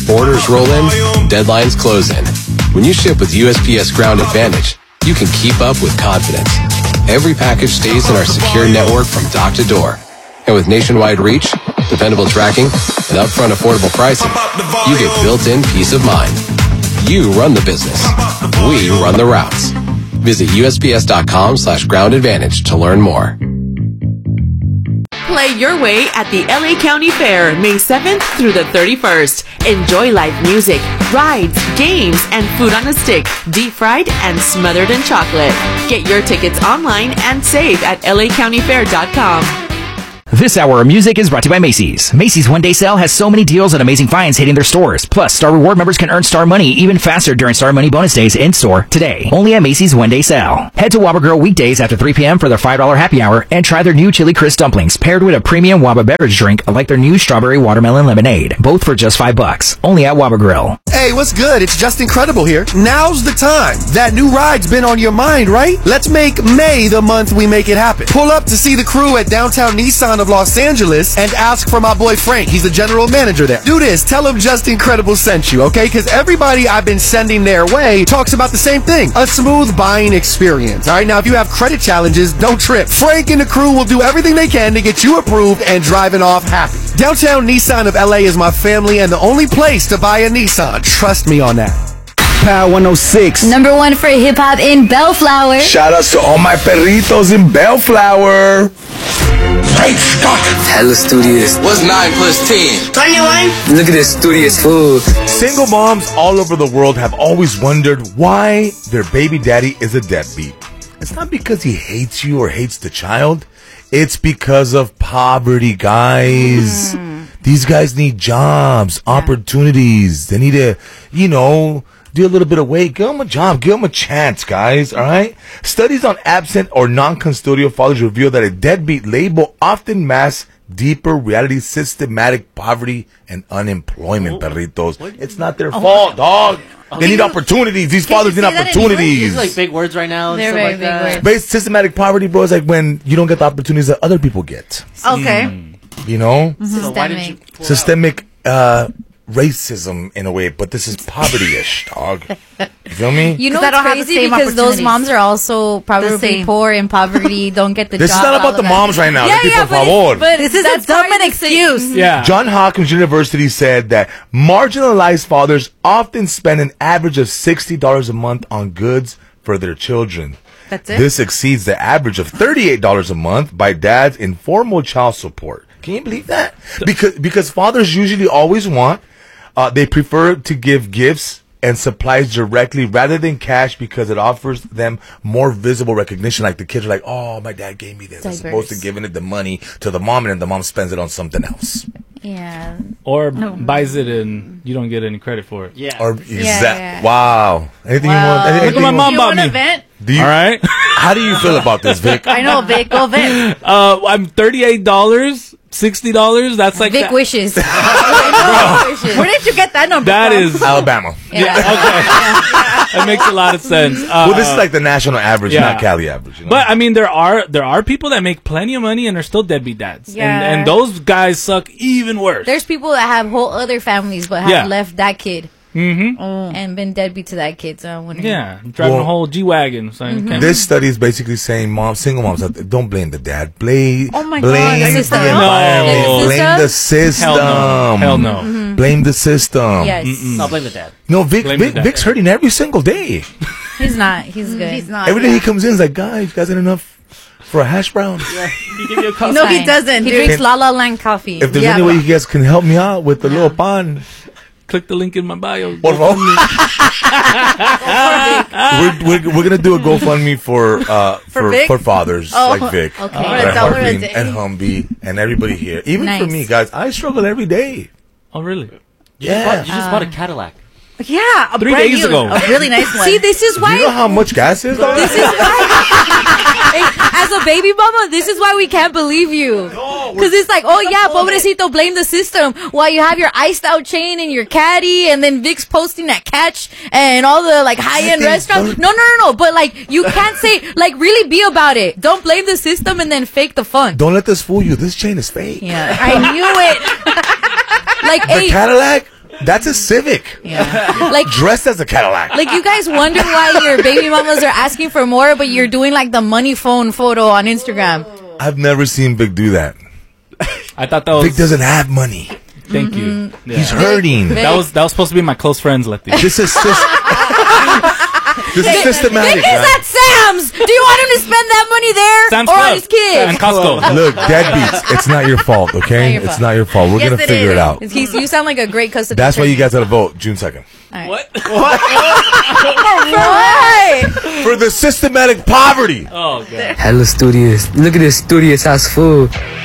Orders roll in, deadlines close in. When you ship with USPS Ground Advantage, you can keep up with confidence. Every package stays in our secure network from dock to door. And with nationwide reach, dependable tracking, and upfront affordable pricing, you get built-in peace of mind. You run the business. We run the routes. Visit USPS.com/Ground Advantage to learn more. Play your way at the LA County Fair, May 7th through the 31st. Enjoy live music, rides, games, and food on a stick, deep fried and smothered in chocolate. Get your tickets online and save at lacountyfair.com. This hour of music is brought to you by Macy's. Macy's one-day sale has so many deals and amazing finds hitting their stores. Plus, Star Reward members can earn Star Money even faster during Star Money bonus days in-store today. Only at Macy's one-day sale. Head to Waba Grill weekdays after 3 p.m. for their $5 happy hour and try their new Chili Crisp dumplings paired with a premium Waba beverage drink like their new Strawberry Watermelon Lemonade. Both for just $5. Only at Waba Grill. Hey, what's good? It's Just Incredible here. Now's the time. That new ride's been on your mind, right? Let's make May the month we make it happen. Pull up to see the crew at downtown Nissan of Los Angeles and ask for my boy Frank. He's the general manager there. Do this. Tell him Just Incredible sent you, okay? Because everybody I've been sending their way talks about the same thing. A smooth buying experience. All right, now if you have credit challenges, don't trip. Frank and the crew will do everything they can to get you approved and driving off happy. Downtown Nissan of LA is my family and the only place to buy a Nissan. Trust me on that. Power 106. Number one for hip-hop in Bellflower. Shout outs to all my perritos in Bellflower. Great Scott! Hella studious. What's 9 plus 10? 21. Look at this studious food. Single moms all over the world have always wondered why their baby daddy is a deadbeat. It's not because he hates you or hates the child. It's because of poverty, guys. These guys need jobs, opportunities. They need to, do a little bit of weight. Give them a job. Give them a chance, guys. All right? Studies on absent or non-custodial fathers reveal that a deadbeat label often masks deeper reality, systematic poverty, and unemployment, perritos. It's not their fault, dog. They need opportunities. These fathers need opportunities. These are like big words right now. They're very big But words. systematic poverty, bro, is like when you don't get the opportunities that other people get. Okay. You know? Systemic. Systemic racism in a way, but this is poverty-ish, dog. You feel me? You know what's crazy? Because those moms are also probably poor in poverty, don't get the This job. is not about the moms right now. Yeah, por favor. but this is a dumb excuse. Yeah. John Hopkins University said that marginalized fathers often spend an average of $60 a month on goods for their children. That's it? This exceeds the average of $38 a month by dads in formal child support. Can you believe that? Because fathers usually always want, they prefer to give gifts and supplies directly rather than cash because it offers them more visible recognition. Like the kids are like, oh, my dad gave me this. As opposed to giving it the money to the mom and then the mom spends it on something else. Yeah. Or buys it and you don't get any credit for it. Yeah. Or wow. Anything you want? Look at my mom bought me. Do you, all right. How do you feel about this, Vic? I know, Vic. Go, Vic. I'm $38. $60. That's like Vic that. wishes. Where did you get that number That from? is Alabama. Yeah. Okay. That makes a lot of sense. Well, this is like the national average, not Cali average. You know? But I mean, there are people that make plenty of money and are still deadbeat dads. Yeah. And those guys suck even worse. There's people that have whole other families but have left that kid. And been deadbeat to that kid. So I wonder. Yeah, driving a whole G-Wagon. So This study is basically saying single moms, don't blame the dad. Blame God, the the system. environment. No. Blame the system. Hell no. Blame the system. Yes. No, blame the dad. No, Vic's hurting every single day. He's not. He's good. He's not. Every day he comes in, he's like, guys, you guys had enough for a hash brown? He give you a cup. No, he doesn't. He dude. drinks La La Land coffee. If there's any way you guys can help me out with the little pan, click the link in my bio. Por favor. we're gonna do a GoFundMe for fathers like Vic, okay. and Harvey, and Humby, and everybody here. Even for me, guys, I struggle every day. Oh, really? Yeah. You just bought a Cadillac. Yeah, 3 days ago. A really nice one. See, this is why. Do you know how much gas is? Dog? This is why. As a baby mama, this is why we can't believe you. Because it's like, oh yeah, pobrecito, blame the system. While you have your iced out chain and your caddy, and then Vic's posting that catch and all the like high end restaurants. No. But like, you can't say like really be about it. Don't blame the system and then fake the fun. Don't let this fool you. This chain is fake. Yeah, I knew it. Like, the Cadillac. That's a Civic. Yeah. Like dressed as a Cadillac. Like you guys wonder why your baby mamas are asking for more, but you're doing like the money phone photo on Instagram. I've never seen Vic do that. I thought that was Vic doesn't have money. Thank you. Yeah. He's hurting. That was supposed to be my close friends, Letty. This is systematic. Vic is at Sam's. Do you want him to spend that money there Sam's or Club. on his kids? And Costco. Look, deadbeats. It's not your fault, okay? It's not your It's not your fault. We're Yes, gonna it figure is. it out. You sound like a great custody. That's why you attorney. guys gotta vote June 2nd. What? For the systematic poverty. Oh, God. Hella studious. Look at this studious ass fool.